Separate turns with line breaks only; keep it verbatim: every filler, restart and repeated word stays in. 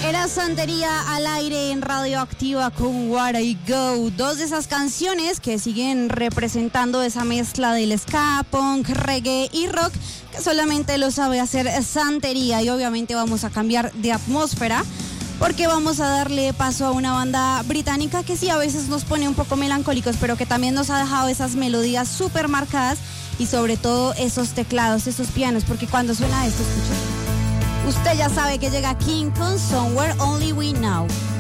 Era Santería al aire en Radioactiva con What I Go. Dos de esas canciones que siguen representando esa mezcla del ska, punk, reggae y rock que solamente lo sabe hacer Santería. Y obviamente vamos a cambiar de atmósfera porque vamos a darle paso a una banda británica que sí a veces nos pone un poco melancólicos, pero que también nos ha dejado esas melodías súper marcadas y sobre todo esos teclados, esos pianos, porque cuando suena esto, escucha. Usted ya sabe que llega King con Somewhere Only We Know.